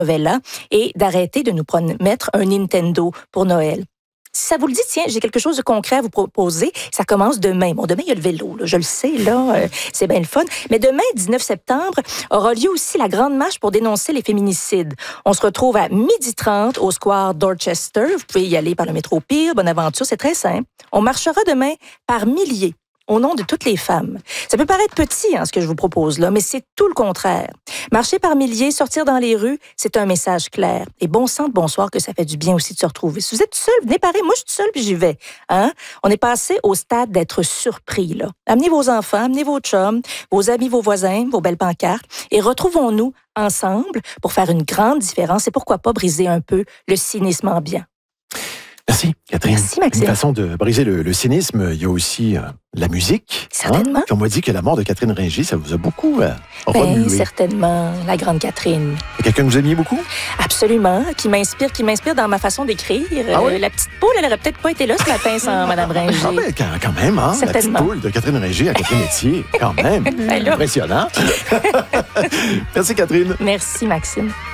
novella et d'arrêter de nous promettre un Nintendo pour Noël. Si ça vous le dit, tiens, j'ai quelque chose de concret à vous proposer. Ça commence demain. Bon, demain, il y a le vélo, là, je le sais, là, c'est bien le fun. Mais demain, 19 septembre, aura lieu aussi la grande marche pour dénoncer les féminicides. On se retrouve à 12h30 au square Dorchester. Vous pouvez y aller par le métro Peel, Bonaventure, c'est très simple. On marchera demain par milliers au nom de toutes les femmes. Ça peut paraître petit, ce que je vous propose là, mais c'est tout le contraire. Marcher par milliers, sortir dans les rues, c'est un message clair. Et bon sang de bonsoir que ça fait du bien aussi de se retrouver. Si vous êtes seul, venez pareil. Moi, je suis toute seule puis j'y vais. On est passé au stade d'être surpris, là. Amenez vos enfants, amenez vos chums, vos amis, vos voisins, vos belles pancartes et retrouvons-nous ensemble pour faire une grande différence et pourquoi pas briser un peu le cynisme ambiant. Merci, Catherine. Merci, Maxime. Une façon de briser le cynisme, il y a aussi la musique. Certainement. Puis on m'a dit que la mort de Catherine Ringer, ça vous a beaucoup remué. Certainement, la grande Catherine. C'est quelqu'un que vous aimiez beaucoup? Absolument, qui m'inspire dans ma façon d'écrire. Oui? La petite poule, elle aurait peut-être pas été là ce matin sans Mme Ringer. Ah ben, quand même, la petite poule de Catherine Ringer à Catherine Etier, quand même. Impressionnant. Merci, Catherine. Merci, Maxime.